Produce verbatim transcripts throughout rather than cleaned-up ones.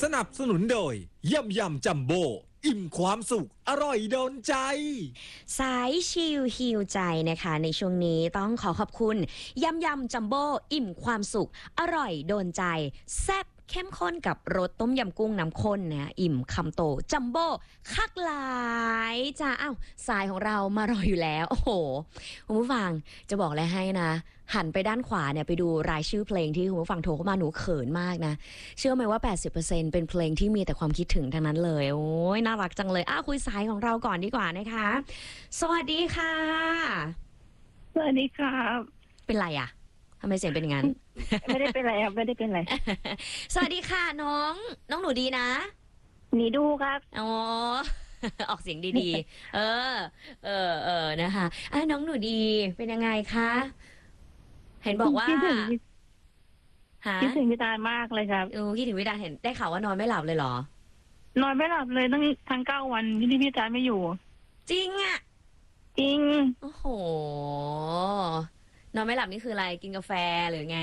สนับสนุนโดยยำยำจัมโบ้อิ่มความสุขอร่อยโดนใจสายชิลฮิวใจนะคะในช่วงนี้ต้องขอขอบคุณยำยำจัมโบ้อิ่มความสุขอร่อยโดนใจแซ่บเข้มข้นกับรสต้มยำกุ้งน้ำข้นนะอิ่มคำโตจัมโบ้คักหลายจ้าอ้าวสายของเรามารออยู่แล้วโอ้โหคุณผู้ฟังจะบอกอะไรให้นะหันไปด้านขวาเนี่ยไปดูรายชื่อเพลงที่คุณผู้ฟังโทรเข้ามาหนูเขินมากนะเชื่อไหมว่า แปดสิบเปอร์เซ็นต์ เป็นเพลงที่มีแต่ความคิดถึงทั้งนั้นเลยโอ้ยน่ารักจังเลยอ้าวคุยสายของเราก่อนดีกว่านะคะสวัสดีค่ะสวัสดีครับเป็นไรอ่ะทำไมเสียงเป็นงั้นไม่ได้เป็นไรครับไม่ได้เป็นไรสวัสดีค่ะน้องน้องหนูดีนะหนีดูครับอ๋อ ออกเสียงดีๆเออเออเออนะคะอ่ะน้องหนูดีเป็นยังไงคะเห็นบอกว่าคิดถึงฮะคิดถึงพี่ตาลมากเลยครับโอ้คิดถึงพี่ตาลเห็นได้ข่าวว่านอนไม่หลับเลยเหรอนอนไม่หลับเลยตั้งทั้งเก้าวันที่พี่ตาลไม่อยู่จริงอ่ะจริงโอ้โหนอนไม่หลับนี่คืออะไรกินกาแฟหรือไง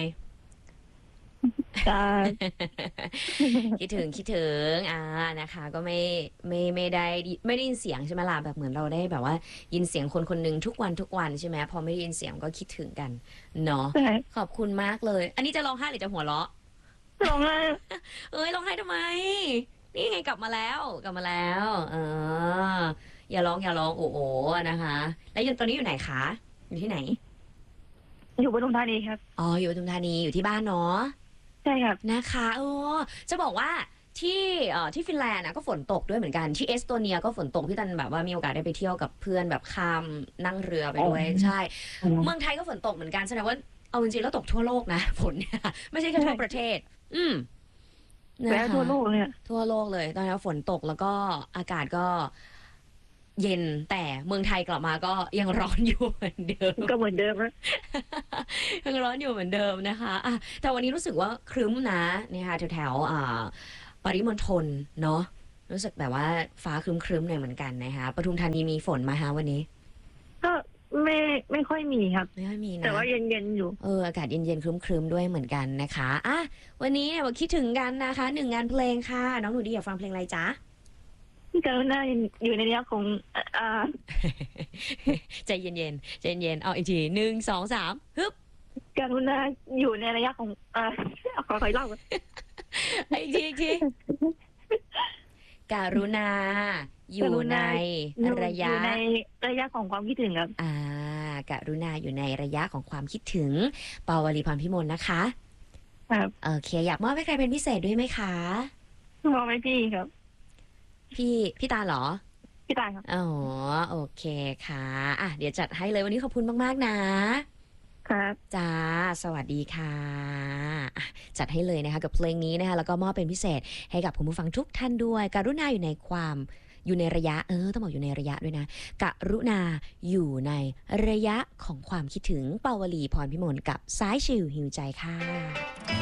คิดถึงคิดถึงอ่านะคะก็ไม่ไม่ไม่ได้ไม่ได้ยินเสียงใช่ไหมล่ะแบบเหมือนเราได้แบบว่ายินเสียงคนคนหนึ่งทุกวันทุกวันใช่ไหมพอไม่ได้ยินเสียงก็คิดถึงกันเนาะขอบคุณมากเลยอันนี้จะร้องไห้หรือจะหัวเราะร้องไห้เอ้ยร้องไห้ทำไมนี่ไงกลับมาแล้วกลับมาแล้วเอออย่าร้องอย่าร้องโอ้โหนะคะแล้วตอนนี้อยู่ไหนคะอยู่ที่ไหนอยู่ปทุมธานีครับอ๋ออยู่ปทุมธานีอยู่ที่บ้านเนาะใช่ครับนะคะโอ้จะบอกว่าที่เอ่อที่ฟินแลนด์นะก็ฝนตกด้วยเหมือนกันที่เอสโตเนียก็ฝนตกพี่ตันแบบว่ามีโอกาสได้ไปเที่ยวกับเพื่อนแบบข้ามนั่งเรือไปด้วยใช่เมืองไทยก็ฝนตกเหมือนกันแสดงว่าเอาจริงๆแล้วตกทั่วโลกนะฝนเนี่ยไม่ใช่แค่ทั่วประเทศอืมแล้วทั่วโลกเนี่ยทั่วโลกเลยตอนนี้ฝนตกแล้วก็อากาศก็เย็นแต่เมืองไทยกลับมาก็ยังร้อนอยู่เหมือนเดิมก็เหมือนเดิมนะยังร้อนอยู่เหมือนเดิมนะคะอ่ะแต่วันนี้รู้สึกว่าครึ้มนะนะคะแถวๆอ่าปริมณฑลเนาะรู้สึกแบบว่าฟ้าครึ้มๆหน่อยเหมือนกันนะคะปทุมธานีมีฝนมาฮะวันนี้ก็ไม่ไม่ค่อยมีครับไม่ค่อยมีนะแต่ว่าเย็นๆอยู่เอออากาศเย็นๆครึ้มๆด้วยเหมือนกันนะคะอ่ะวันนี้เนี่ยคิดถึงกันนะคะหนึ่งงานเพลงค่ะน้องหนูดีอยากฟังเพลงอะไรจ๊ะกรุณาอยู่ในระยะของอ่าใจเย็นๆใจเย็นเอาอีกทีหนึ่งสองสามฮึบกรุณาอยู่ในระยะของอ่าขอขอเล่าอีกทีอีกทีกรุณาอยู่ในระยะในระยะของความคิดถึงครับอ่ากรุณาอยู่ในระยะของความคิดถึงปาวลีพรพิมลนะคะครับโอเคอยากมอบให้ใครเป็นพิเศษด้วยไหมคะมอบให้พี่ครับพี่พี่ตาเหรอพี่ตาครับอ๋อโอเคค่ะอ่ะเดี๋ยวจัดให้เลยวันนี้ขอบคุณมากๆนะครับจ้าสวัสดีค่ะจัดให้เลยนะคะกับเพลงนี้นะคะแล้วก็มอบเป็นพิเศษให้กับคุณผู้ฟังทุกท่านด้วยกรุณาอยู่ในความอยู่ในระยะเออต้องบอกอยู่ในระยะด้วยนะกรุณาอยู่ในระยะของความคิดถึงปาวลีพรพิมลกับสายชิลหิวใจค่ะ